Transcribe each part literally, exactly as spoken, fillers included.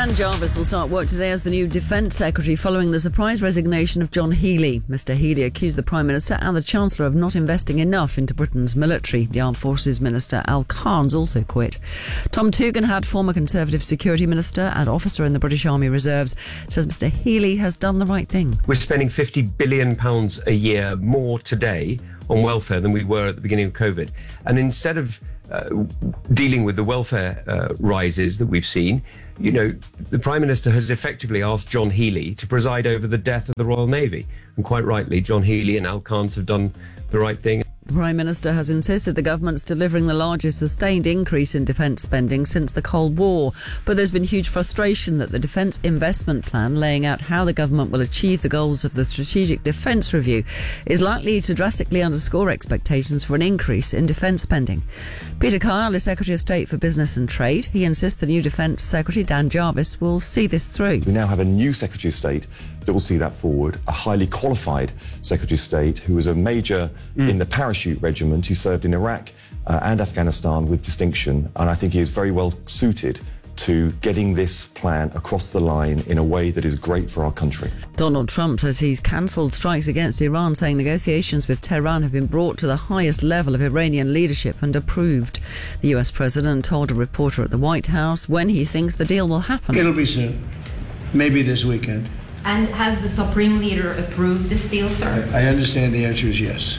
Dan Jarvis will start work today as the new Defence Secretary following the surprise resignation of John Healey. Mister Healey accused the Prime Minister and the Chancellor of not investing enough into Britain's military. The Armed Forces Minister Al Khan's also quit. Tom Tugendhat, former Conservative Security Minister and officer in the British Army Reserves, says Mister Healey has done the right thing. We're spending fifty billion pounds a year more today on welfare than we were at the beginning of COVID. And instead of uh, dealing with the welfare uh, rises that we've seen, you know, the Prime Minister has effectively asked John Healey to preside over the death of the Royal Navy. And quite rightly, John Healey and Al Khan's have done the right thing. The Prime Minister has insisted the government's delivering the largest sustained increase in defence spending since the Cold War. But there's been huge frustration that the Defence Investment Plan, laying out how the government will achieve the goals of the Strategic Defence Review, is likely to drastically underscore expectations for an increase in defence spending. Peter Kyle is Secretary of State for Business and Trade. He insists the new Defence Secretary, Dan Jarvis, will see this through. We now have a new Secretary of State that will see that forward, a highly qualified Secretary of State who was a major mm. in the parachute regiment, who served in Iraq uh, and Afghanistan with distinction, and I think he is very well suited to getting this plan across the line in a way that is great for our country. Donald Trump says he's cancelled strikes against Iran, saying negotiations with Tehran have been brought to the highest level of Iranian leadership and approved. The U S president told a reporter at the White House when he thinks the deal will happen. It'll be soon, maybe this weekend. And has the Supreme Leader approved this deal, sir? I understand the answer is yes.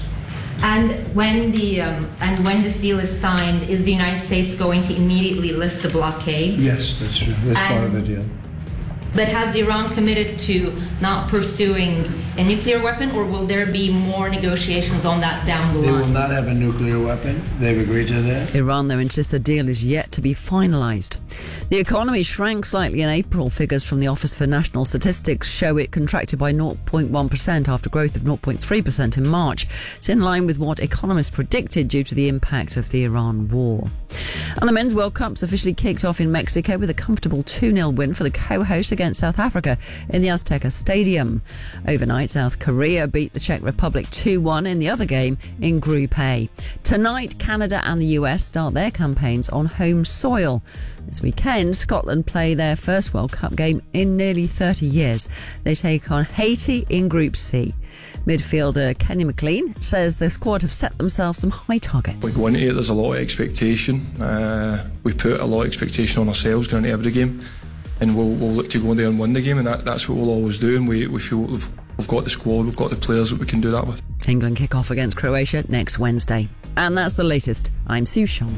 And when the um, and when this deal is signed, is the United States going to immediately lift the blockade? Yes, that's true. That's and, part of the deal. But has Iran committed to not pursuing a nuclear weapon, or will there be more negotiations on that down the they line? They will not have a nuclear weapon. They've agreed to that. Iran, though, insists a deal is yet to be finalised. The economy shrank slightly in April. Figures from the Office for National Statistics show it contracted by zero point one percent after growth of zero point three percent in March. It's in line with what economists predicted due to the impact of the Iran war. And the Men's World Cup's officially kicked off in Mexico with a comfortable two nil win for the co-hosts against South Africa in the Azteca Stadium. Overnight, South Korea beat the Czech Republic two one in the other game in Group A. Tonight, Canada and the U S start their campaigns on home soil. This weekend, Scotland play their first World Cup game in nearly thirty years. They take on Haiti in Group C. Midfielder Kenny McLean says the squad have set themselves some high targets. We go into it, there's a lot of expectation. Uh, we put a lot of expectation on ourselves going into every game, and we'll, we'll look to go in there and win the game, and that, that's what we'll always do. And we, we feel we've, we've got the squad, we've got the players that we can do that with. England kick off against Croatia next Wednesday. And that's the latest. I'm Sue Sean.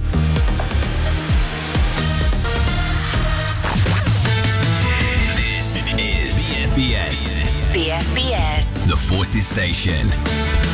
This is B F B S. B F B S. The Forces Station.